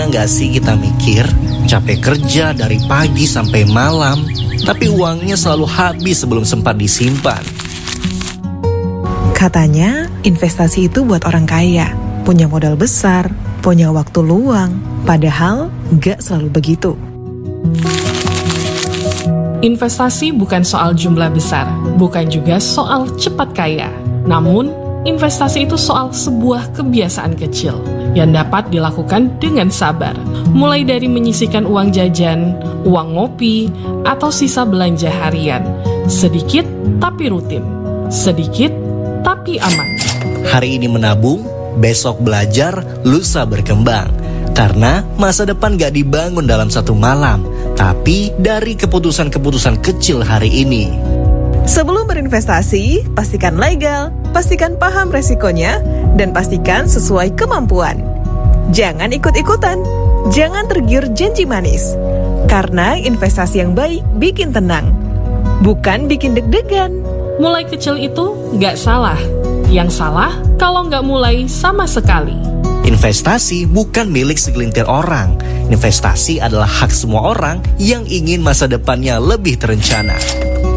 nggak sih kita mikir, capek kerja dari pagi sampai malam, tapi uangnya selalu habis sebelum sempat disimpan. Katanya investasi itu buat orang kaya, punya modal besar, punya waktu luang, padahal nggak selalu begitu. Investasi bukan soal jumlah besar, bukan juga soal cepat kaya. Namun, investasi itu soal sebuah kebiasaan kecil yang dapat dilakukan dengan sabar. Mulai dari menyisihkan uang jajan, uang ngopi, atau sisa belanja harian. Sedikit tapi rutin, sedikit tapi aman. Hari ini menabung, besok belajar, lusa berkembang. Karena masa depan gak dibangun dalam satu malam, tapi dari keputusan-keputusan kecil hari ini. Sebelum berinvestasi, pastikan legal, pastikan paham resikonya, dan pastikan sesuai kemampuan. Jangan ikut-ikutan, jangan tergiur janji manis. Karena investasi yang baik bikin tenang, bukan bikin deg-degan. Mulai kecil itu nggak salah. Yang salah kalau nggak mulai sama sekali. Investasi bukan milik segelintir orang. Investasi adalah hak semua orang yang ingin masa depannya lebih terencana.